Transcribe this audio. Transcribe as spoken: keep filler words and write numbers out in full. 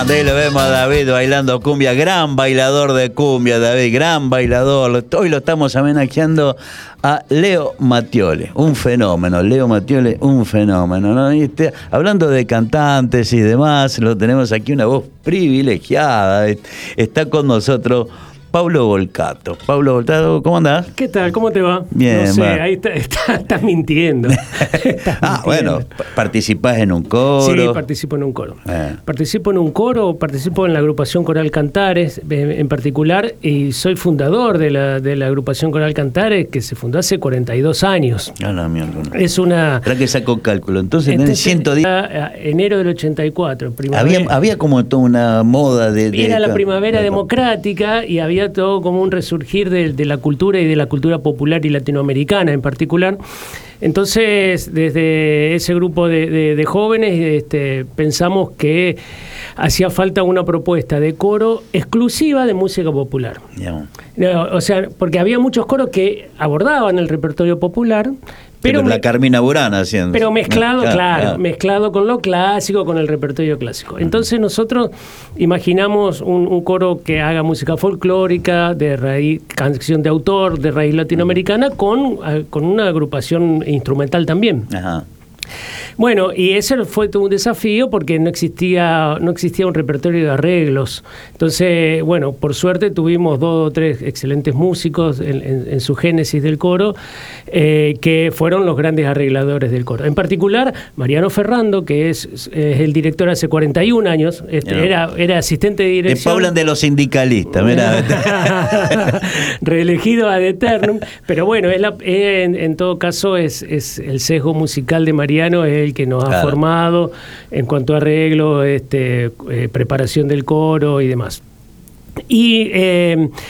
Ahí lo vemos a David bailando cumbia, gran bailador de cumbia, David, gran bailador. Hoy lo estamos homenajeando a Leo Mattioli, un fenómeno, Leo Mattioli, un fenómeno, ¿no? Y este, hablando de cantantes y demás, lo tenemos aquí una voz privilegiada, está con nosotros Pablo Volcato. Pablo Volcato, ¿cómo andás? ¿Qué tal? ¿Cómo te va? Bien, no sé, va. ahí está, está, estás mintiendo. Estás ah, mintiendo. Bueno, participás en un coro. Sí, participo en un coro. Eh. Participo en un coro, participo en la agrupación Coral Cantares en particular, y soy fundador de la, de la agrupación Coral Cantares, que se fundó hace cuarenta y dos años. Ah, no, mierda. Es una... Espera que saco cálculo. Entonces, Entonces, en ciento diez... a, a enero del ochenta y cuatro. Había, había como toda una moda de... de Era la de, primavera de, democrática y había todo como un resurgir de, de la cultura y de la cultura popular y latinoamericana en particular. Entonces, desde ese grupo de, de, de jóvenes este, pensamos que hacía falta una propuesta de coro exclusiva de música popular. Yeah. No, o sea, porque había muchos coros que abordaban el repertorio popular, pero, pero la me, Carmina Burana haciendo. pero mezclado, claro, claro, claro, mezclado con lo clásico, con el repertorio clásico. Entonces nosotros imaginamos un, un coro que haga música folclórica, de raíz, canción de autor, de raíz latinoamericana, con, con una agrupación instrumental también. Ajá. Bueno, y ese fue todo un desafío porque no existía no existía un repertorio de arreglos. Entonces, bueno, por suerte tuvimos dos o tres excelentes músicos en, en, en su génesis del coro, eh, que fueron los grandes arregladores del coro. En particular, Mariano Ferrando, que es, es el director hace cuarenta y un años, este, no. era, era asistente de dirección. Después hablan de los sindicalistas, mira. Reelegido ad eternum. Pero bueno, es la, en, en todo caso, es, es el sesgo musical de Mariano, es el que nos claro. ha formado en cuanto a arreglo, este, eh, preparación del coro y demás. Y eh,